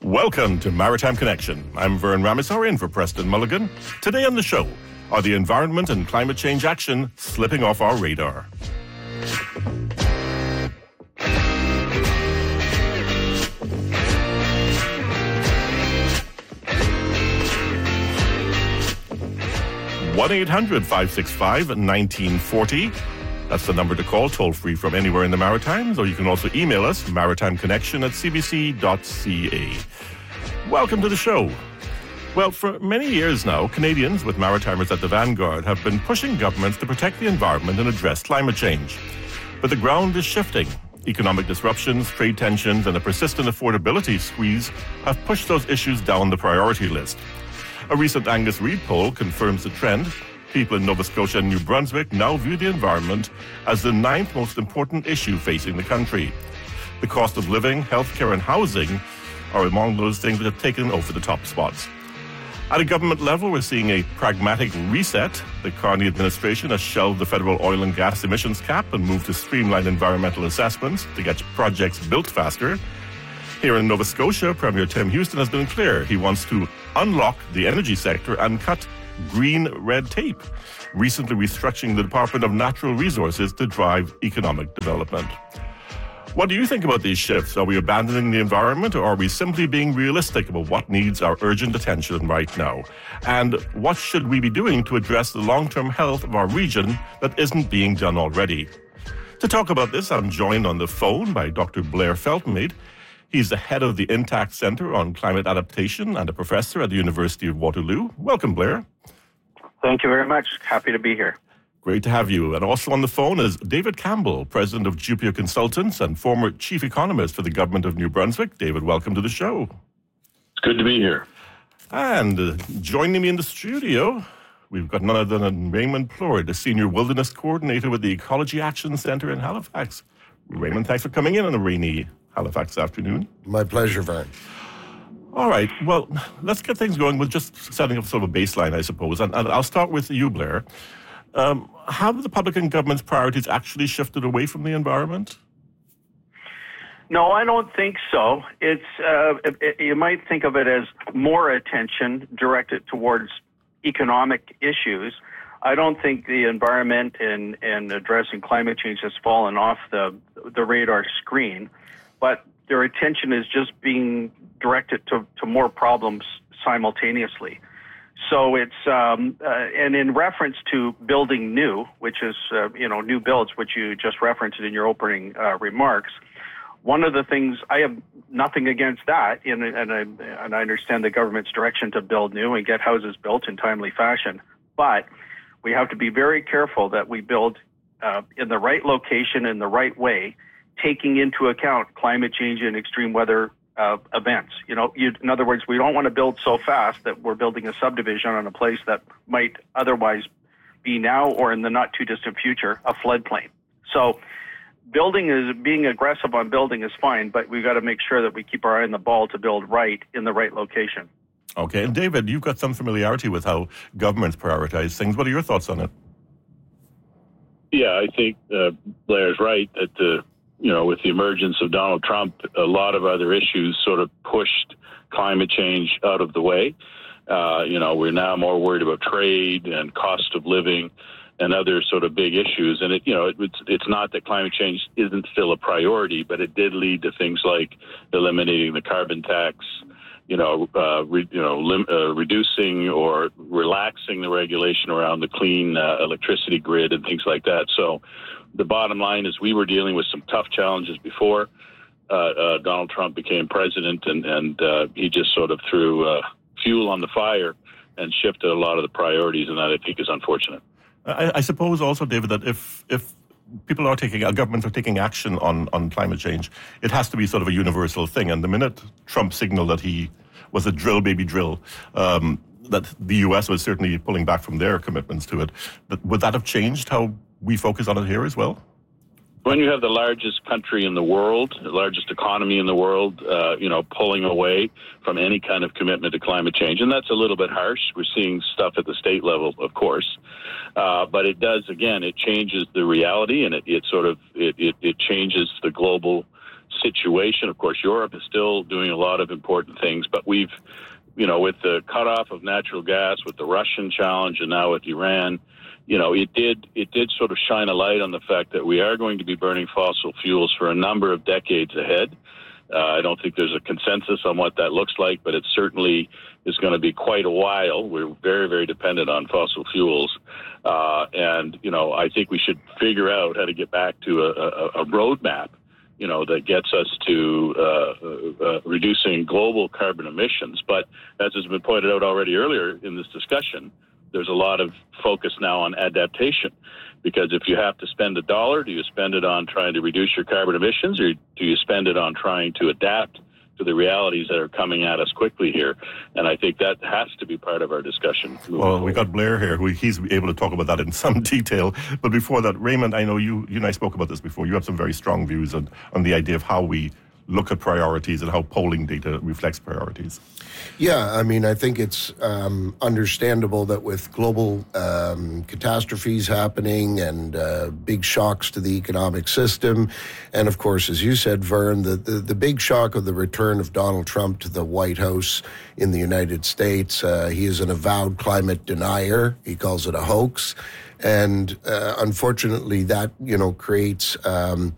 Welcome to Maritime Connection. I'm Vern Ramasar in for Preston Mulligan. Today on the show, are the environment and climate change action slipping off our radar? One 800-565-1940. That's the number to call, toll-free from anywhere in the Maritimes, or you can also email us, maritimeconnection@cbc.ca. Welcome to the show. Well, for many years now, Canadians, with Maritimers at the vanguard, have been pushing governments to protect the environment and address climate change. But the ground is shifting. Economic disruptions, trade tensions, and a persistent affordability squeeze have pushed those issues down the priority list. A recent Angus Reid poll confirms the trend. People in Nova Scotia and New Brunswick now view the environment as the 9th most important issue facing the country. The cost of living, healthcare, and housing are among those things that have taken over the top spots. At a government level, we're seeing a pragmatic reset. The Carney administration has shelved the federal oil and gas emissions cap and moved to streamline environmental assessments to get projects built faster. Here in Nova Scotia, Premier Tim Houston has been clear. He wants to unlock the energy sector and cut green red tape, recently restructuring the Department of Natural Resources to drive economic development. What do you think about these shifts? Are we abandoning the environment, or are we simply being realistic about what needs our urgent attention right now? And what should we be doing to address the long-term health of our region that isn't being done already? To talk about this, I'm joined on the phone by Dr. Blair Feltenmaid. He's the head of the Intact Centre on Climate Adaptation and a professor at the University of Waterloo. Welcome, Blair. Thank you very much. Happy to be here. Great to have you. And also on the phone is David Campbell, president of Jupiter Consultants and former chief economist for the government of New Brunswick. David, welcome to the show. It's good to be here. And joining me in the studio, we've got none other than Raymond Plourde, the senior wilderness coordinator with the Ecology Action Centre in Halifax. Raymond, thanks for coming in on a rainy Halifax afternoon. My pleasure, Vern. All right. Well, let's get things going with just setting up sort of a baseline, I suppose. And I'll start with you, Blair. How have the Republican government's priorities actually shifted away from the environment? No, I don't think so. It's you might think of it as more attention directed towards economic issues. I don't think the environment and addressing climate change has fallen off the radar screen, but their attention is just being directed to more problems simultaneously. So it's and in reference to building new, which is new builds, which you just referenced in your opening remarks. One of the things, I have nothing against that, and I understand the government's direction to build new and get houses built in timely fashion, but we have to be very careful that we build in the right location in the right way, taking into account climate change and extreme weather events. In other words, we don't want to build so fast that we're building a subdivision on a place that might otherwise be now or in the not too distant future a floodplain. So being aggressive on building is fine, but we've got to make sure that we keep our eye on the ball to build right in the right location. Okay, and David, you've got some familiarity with how governments prioritize things. What are your thoughts on it? Yeah, I think Blair's right that with the emergence of Donald Trump, a lot of other issues sort of pushed climate change out of the way. We're now more worried about trade and cost of living and other sort of big issues. And it's not that climate change isn't still a priority, but it did lead to things like eliminating the carbon tax, reducing or relaxing the regulation around the clean electricity grid and things like that. So the bottom line is we were dealing with some tough challenges before Donald Trump became president, and he just sort of threw fuel on the fire and shifted a lot of the priorities, and that I think is unfortunate. I suppose also, David, that if governments are taking action on climate change, it has to be sort of a universal thing. And the minute Trump signaled that he was a drill, baby drill, that the U.S. was certainly pulling back from their commitments to it, would that have changed how we focus on it here as well? When you have the largest country in the world, the largest economy in the world, pulling away from any kind of commitment to climate change, and that's a little bit harsh. We're seeing stuff at the state level, of course, but it does, again, it changes the reality, and it changes the global situation. Of course, Europe is still doing a lot of important things, but we've, with the cutoff of natural gas, with the Russian challenge, and now with Iran, it did sort of shine a light on the fact that we are going to be burning fossil fuels for a number of decades ahead. I don't think there's a consensus on what that looks like, but it certainly is going to be quite a while. We're very, very dependent on fossil fuels. And I think we should figure out how to get back to a roadmap, that gets us to reducing global carbon emissions. But as has been pointed out already earlier in this discussion, there's a lot of focus now on adaptation. Because if you have to spend $1, do you spend it on trying to reduce your carbon emissions, or do you spend it on trying to adapt to the realities that are coming at us quickly here? And I think that has to be part of our discussion. Well, we got Blair here. He's able to talk about that in some detail. But before that, Raymond, I know you and I spoke about this before. You have some very strong views on the idea of how we look at priorities and how polling data reflects priorities. Yeah, I mean, I think it's understandable that with global catastrophes happening and big shocks to the economic system, and of course, as you said, Vern, the big shock of the return of Donald Trump to the White House in the United States. He is an avowed climate denier. He calls it a hoax. And unfortunately, that, creates